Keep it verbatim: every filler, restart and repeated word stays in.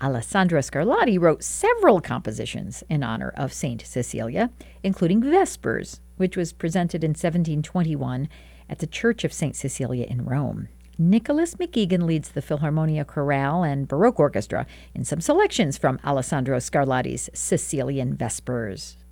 Alessandro Scarlatti wrote several compositions in honor of Saint Cecilia, including Vespers, which was presented in seventeen twenty-one at the Church of Saint Cecilia in Rome. Nicholas McEgan leads the Philharmonia Chorale and Baroque Orchestra in some selections from Alessandro Scarlatti's Sicilian Vespers.